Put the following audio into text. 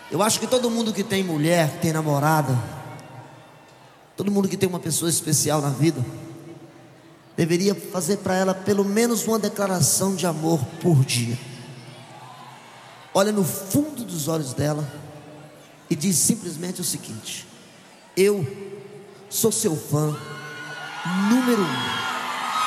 Eu acho que todo mundo que tem mulher, que tem namorada, todo mundo que tem uma pessoa especial na vida, deveria fazer para ela pelo menos uma declaração de amor por dia. Olha no fundo dos olhos dela e diz simplesmente o seguinte: eu sou seu fã número 1.